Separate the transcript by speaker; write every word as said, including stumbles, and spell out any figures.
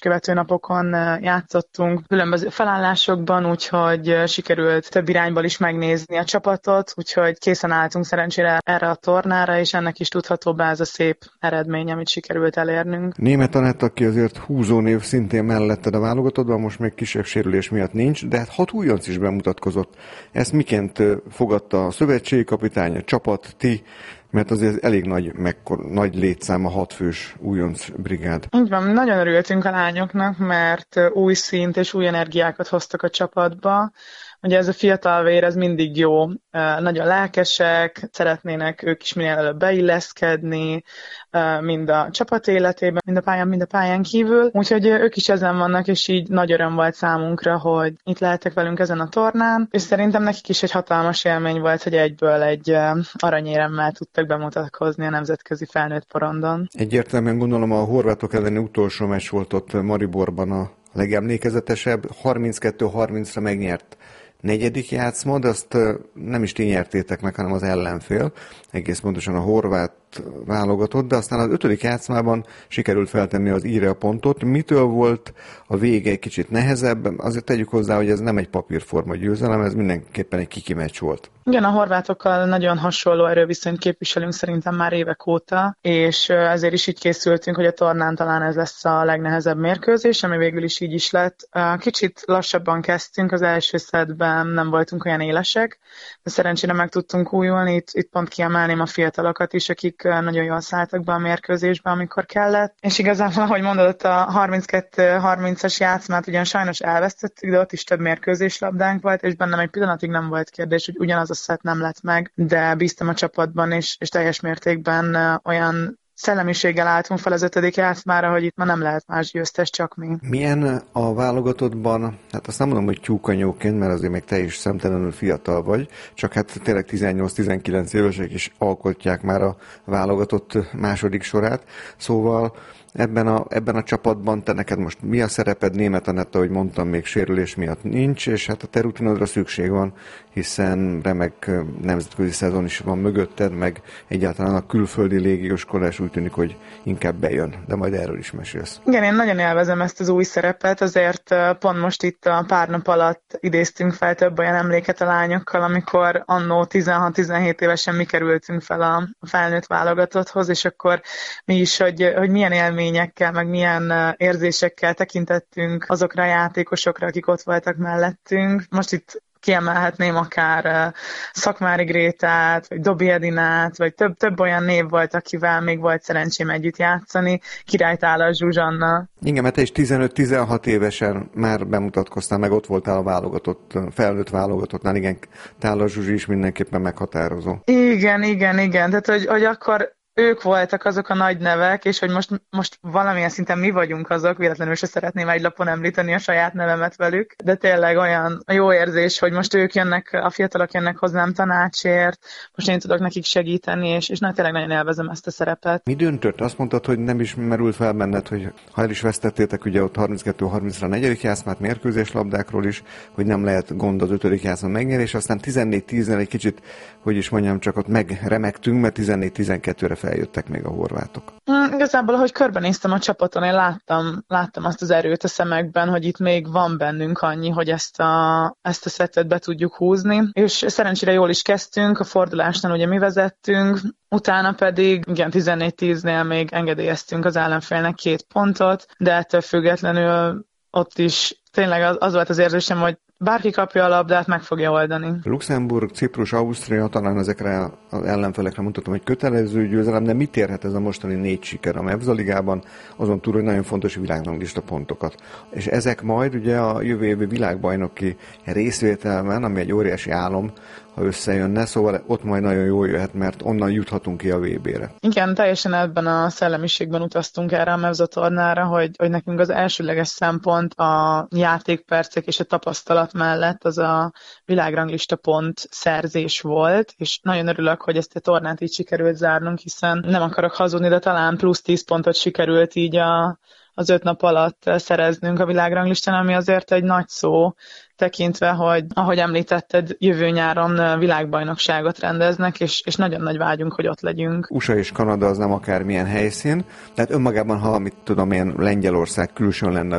Speaker 1: követő napokon játszottunk különböző felállásokban, úgyhogy sikerült több irányból is megnézni a csapatot, úgyhogy készen álltunk szerencsére erre a tornára, és ennek is tudható be ez a szép eredmény, amit sikerült elérnünk.
Speaker 2: Németh Anett, aki azért húzónév szintén melletted a válogatottban, most még kisebb sérülés miatt nincs, de hát hat újonc is bemutatkozott. Ezt miként fogadta a szövetségi kapitány, a csapat, ti? Mert azért elég nagy, mekkor, nagy létszám a hatfős újonc brigád.
Speaker 1: Így van, nagyon örültünk a lányoknak, mert új szint és új energiákat hoztak a csapatba. Ugye ez a fiatal vér, ez mindig jó, nagyon lelkesek, szeretnének ők is minél előbb beilleszkedni, mind a csapat életében, mind a pályán, mind a pályán kívül. Úgyhogy ők is ezen vannak, és így nagy öröm volt számunkra, hogy itt lehetek velünk ezen a tornán, és szerintem nekik is egy hatalmas élmény volt, hogy egyből egy aranyéremmel tudtak bemutatkozni a nemzetközi felnőtt porondon.
Speaker 2: Egyértelműen gondolom a horvátok elleni utolsó meccs volt ott Mariborban a legemlékezetesebb, harminckettő harmincra megnyert negyedik játszma, de azt nem is ti nyertétek meg, hanem az ellenfél, egész pontosan a horvát válogatott, de aztán az ötödik játszmában sikerült feltenni az íre a pontot. Mitől volt a vége egy kicsit nehezebb? Azért tegyük hozzá, hogy ez nem egy papírforma győzelem, ez mindenképpen egy kiki meccs volt.
Speaker 1: Igen, a horvátokkal nagyon hasonló erőviszonyt képviselünk szerintem már évek óta, és ezért is így készültünk, hogy a tornán talán ez lesz a legnehezebb mérkőzés, ami végül is így is lett. Kicsit lassabban kezdtünk, az első szettben nem voltunk olyan élesek, de szerencsére meg tudtunk újulni, itt, itt pont kiemelném a fiatalokat is, akik nagyon jól szálltak be a mérkőzésbe, amikor kellett. És igazából, ahogy mondod, a harminckettő harmincas játszmát ugyan sajnos elvesztettük, de ott is több mérkőzés labdánk volt, és bennem egy pillanatig nem volt kérdés, hogy ugyanaz a szett nem lett meg, de bíztam a csapatban, és, és teljes mértékben olyan szellemiséggel álltunk fel az ötödik játszmára, hogy itt ma nem lehet más győztes, csak mi.
Speaker 2: Milyen a válogatottban, hát azt nem mondom, hogy tyúkanyóként, mert azért még te is szemtelenül fiatal vagy, csak hát tényleg tizennyolc-tizenkilenc évesek is alkotják már a válogatott második sorát, szóval ebben a, ebben a csapatban te neked most mi a szereped? Németh Anett, ahogy mondtam, még sérülés miatt nincs, és hát a te rutinodra szükség van, hiszen remek nemzetközi szezon is van mögötted, meg egyáltalán a külföldi légióskodás úgy tűnik, hogy inkább bejön, de majd erről is mesélsz.
Speaker 1: Igen, én nagyon élvezem ezt az új szerepet, azért pont most itt a pár nap alatt idéztünk fel több olyan emléket a lányokkal, amikor annó tizenhat-tizenhét évesen mi kerültünk fel a felnőtt válogatotthoz, és akkor mi is, hogy, hogy milyen élményekkel, meg milyen érzésekkel tekintettünk azokra a játékosokra, akik ott voltak mellettünk. Most itt kiemelhetném akár Szakmári Grétát, vagy Dobi Edinát, vagy több, több olyan név volt, akivel még volt szerencsém együtt játszani, Király Tálas Zsuzsanna.
Speaker 2: Igen, mert te is tizenöt-tizenhat évesen már bemutatkoztál, meg ott voltál a válogatott, felnőtt válogatottnál, igen, Tálas Zsuzsi is mindenképpen meghatározó.
Speaker 1: Igen, igen, igen, tehát hogy, hogy akkor ők voltak azok a nagy nevek, és hogy most, most valamilyen szinten mi vagyunk azok, véletlenül se szeretném egy lapon említeni a saját nevemet velük, de tényleg olyan jó érzés, hogy most ők jönnek, a fiatalok jönnek hozzám tanácsért, most én tudok nekik segíteni, és, és na, tényleg nagyon élvezem ezt a szerepet.
Speaker 2: Mi döntött? Azt mondtad, hogy nem is merült fel benned, hogy ha el is vesztettétek ugye ott harminckettő harmincra a negyedik játszmát, mérkőzés labdákról is, hogy nem lehet gond az ötödik játszma megnyerni, és aztán tizennégy tíznél egy kicsit, hogy is mondjam, csak ott megremegtünk, mert tizennégy tizenkettőre feljöttek még a horvátok.
Speaker 1: Mm, igazából, ahogy körbenéztem a csapaton, én láttam, láttam azt az erőt a szemekben, hogy itt még van bennünk annyi, hogy ezt a, ezt a szettet be tudjuk húzni, és szerencsére jól is kezdtünk, a fordulásnál ugye mi vezettünk, utána pedig igen, tizennégy tíznél még engedélyeztünk az ellenfélnek két pontot, de ettől függetlenül ott is tényleg az, az volt az érzésem, hogy bárki kapja a labdát, meg fogja oldani.
Speaker 2: Luxemburg, Ciprus, Ausztria, talán ezekre az ellenfelekre mutatom, hogy kötelező győzelem, de mit érhet ez a mostani négy siker a Mevza ligában, azon túl, hogy nagyon fontos világranglista pontokat. És ezek majd ugye a jövő évi világbajnoki részvételben, ami egy óriási álom, ha összejönne, szóval ott majd nagyon jól jöhet, mert onnan juthatunk ki a vé bére.
Speaker 1: Igen, teljesen ebben a szellemiségben utaztunk erre a Mevza tornára, hogy, hogy nekünk az elsőleges szempont a játékpercek és a tapasztalat mellett az a világranglista pont szerzés volt, és nagyon örülök, hogy ezt a tornát így sikerült zárnunk, hiszen nem akarok hazudni, de talán plusz tíz pontot sikerült így a az öt nap alatt szereznünk a világranglistán, ami azért egy nagy szó, tekintve, hogy ahogy említetted, jövő nyáron világbajnokságot rendeznek, és, és nagyon nagy vágyunk, hogy ott legyünk.
Speaker 2: u es á és Kanada az nem akármilyen helyszín, tehát önmagában, ha mit tudom én, Lengyelország külsőn lenne